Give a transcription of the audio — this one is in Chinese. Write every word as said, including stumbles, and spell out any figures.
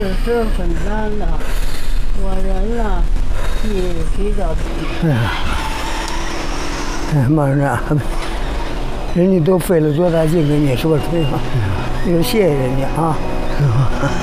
是很难的，我人呢也比较皮。 哎呀，哎，马上啊，人家都费了多大劲给你说吹嘛，就谢谢人家啊。